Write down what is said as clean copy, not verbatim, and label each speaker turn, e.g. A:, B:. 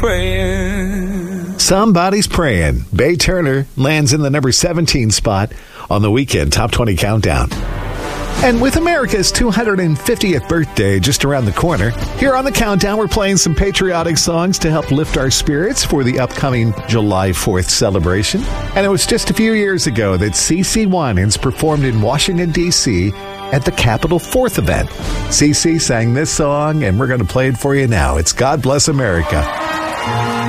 A: Praying.
B: Somebody's Praying. Bay Turner lands in the number 17 spot on the weekend Top 20 Countdown. And with America's 250th birthday just around the corner, here on the Countdown, we're playing some patriotic songs to help lift our spirits for the upcoming July 4th celebration. And it was just a few years ago that CeCe Winans performed in Washington, D.C. at the Capitol 4th event. CeCe sang this song, and we're going to play it for you now. It's God Bless America.